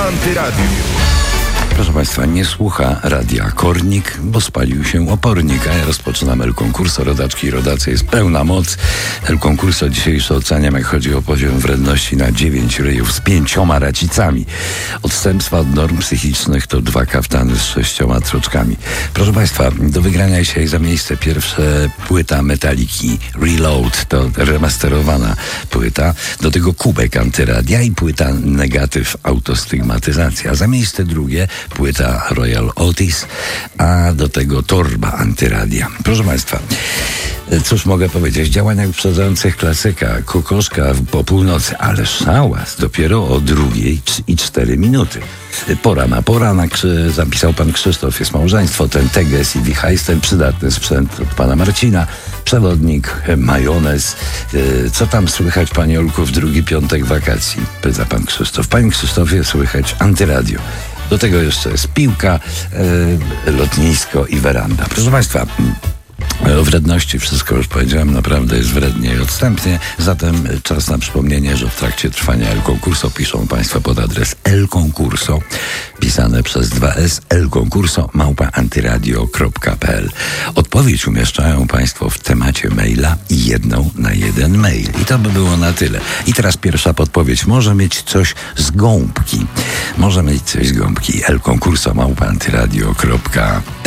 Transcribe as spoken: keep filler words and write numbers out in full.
Antyradiu. Proszę Państwa, nie słucha radia Kornik, bo spalił się opornik, a ja rozpoczynam El Concurso. Rodaczki i rodacy, jest pełna moc. El Concurso dzisiejsze oceniam, jak chodzi o poziom wredności, na dziewięć ryjów z pięcioma racicami. Odstępstwa od norm psychicznych to dwa kaftany z sześcioma troczkami. Proszę Państwa, do wygrania dzisiaj za miejsce pierwsze płyta Metaliki Reload, to remasterowana płyta. Do tego kubek Antyradia i płyta Negatyw Autostygmatyzacja. Za miejsce drugie płyta Royal Otis, a do tego torba Antyradia. Proszę Państwa, cóż mogę powiedzieć? Działania wyprzedzających klasyka, kokoszka po północy, ale szałas dopiero o drugiej i cztery minuty. Pora na poranek, zapisał pan Krzysztof, jest małżeństwo, ten Teges i Wichajs, ten przydatny sprzęt od pana Marcina, przewodnik, majonez. Co tam słychać, panie Olku, w drugi piątek wakacji? Pyta pan Krzysztof. Panie Krzysztofie, słychać Antyradio. Do tego jeszcze jest piłka, e, lotnisko i weranda. Proszę Państwa, o wredności wszystko już powiedziałem, naprawdę jest wrednie i odstępnie. Zatem czas na przypomnienie, że w trakcie trwania El Concurso piszą Państwo pod adres El Concurso, pisane przez dwa S, El Concurso małpa antyradio kropka p l. Odpowiedź umieszczają Państwo w temacie maila i jedną na jeden mail. I to by było na tyle. I teraz pierwsza podpowiedź. Może mieć coś z gąbki. Może mieć coś z gąbki. El Concurso małpa antyradio kropka p l.